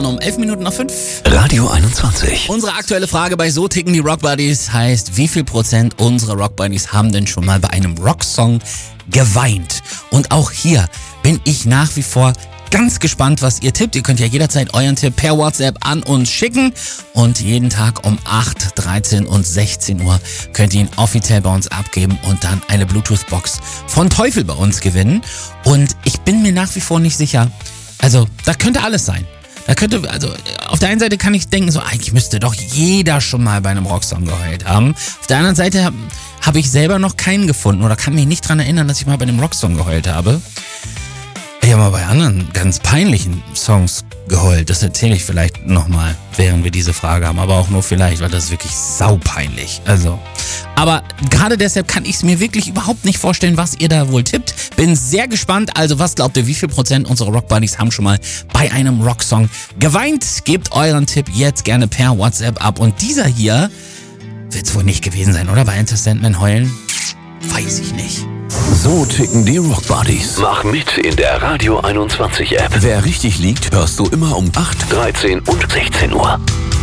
um 11 Minuten nach 5. Radio 21. Unsere aktuelle Frage bei So ticken die Rock Buddies heißt, wie viel Prozent unserer Rock Buddies haben denn schon mal bei einem Rocksong geweint? Und auch hier bin ich nach wie vor ganz gespannt, was ihr tippt. Ihr könnt ja jederzeit euren Tipp per WhatsApp an uns schicken. Und jeden Tag um 8, 13 und 16 Uhr könnt ihr ihn offiziell bei uns abgeben und dann eine Bluetooth-Box von Teufel bei uns gewinnen. Und ich bin mir nach wie vor nicht sicher. Also, da könnte alles sein. Auf der einen Seite kann ich denken, so eigentlich müsste doch jeder schon mal bei einem Rocksong geheult haben. Auf der anderen Seite habe ich selber noch keinen gefunden oder kann mich nicht dran erinnern, dass ich mal bei einem Rocksong geheult habe. Ich habe mal bei anderen ganz peinlichen Songs geheult. Das erzähle ich vielleicht nochmal, während wir diese Frage haben. Aber auch nur vielleicht, weil das ist wirklich saupeinlich. Aber gerade deshalb kann ich es mir wirklich überhaupt nicht vorstellen, was ihr da wohl tippt. Bin sehr gespannt. Also was glaubt ihr, wie viel Prozent unserer Rock-Buddies haben schon mal bei einem Rocksong geweint? Gebt euren Tipp jetzt gerne per WhatsApp ab. Und dieser hier wird es wohl nicht gewesen sein, oder? Bei Enter Sandman heulen? Weiß ich nicht. So ticken die Rock Buddies. Mach mit in der Radio 21 App. Wer richtig liegt, hörst du immer um 8, 13 und 16 Uhr.